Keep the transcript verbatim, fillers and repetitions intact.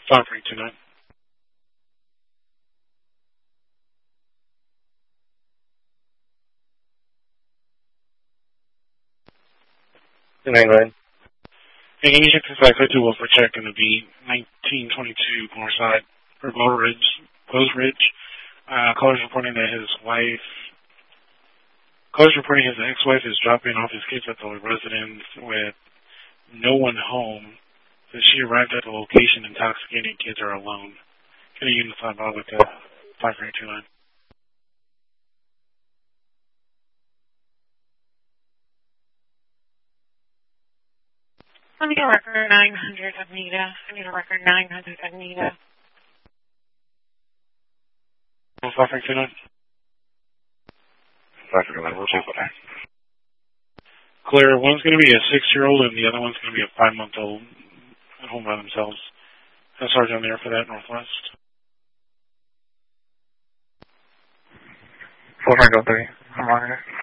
five three two nine. two nine nine. Hey, can you check this back to Wolf for check going to be nineteen twenty-two Moorside, or Bow Ridge, Bowes Ridge. Uh, caller's reporting that his wife, caller's reporting his ex-wife is dropping off his kids at the residence with no one home. So she arrived at the location intoxicated, kids are alone. Can you unify Bob with the five three two nine? I need a record nine hundred Avenida. I need a record nine hundred Avenida. five three two nine? five three two nine, we'll check with that. Clear, one's going to be a six-year-old and the other one's going to be a five-month-old at home by themselves. That's Sergeant there for that, Northwest. four five three, I'm on here.